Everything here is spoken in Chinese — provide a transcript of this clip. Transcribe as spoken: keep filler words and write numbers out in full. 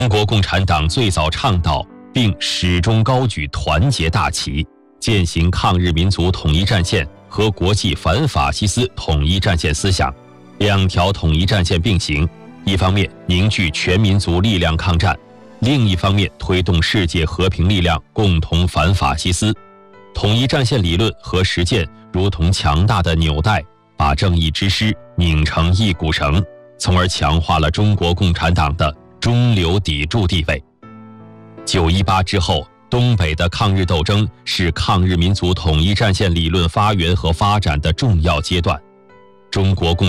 中国共产党最早倡导并始终高举团结大旗，践行抗日民族统一战线和国际反法西斯统一战线思想，两条统一战线并行，一方面凝聚全民族力量抗战，另一方面推动世界和平力量共同反法西斯。统一战线理论和实践如同强大的纽带，把正义之师拧成一股绳，从而强化了中国共产党的中流砥柱地位。九一八之后，东北的抗日斗争是抗日民族统一战线理论发源和发展的重要阶段。中国共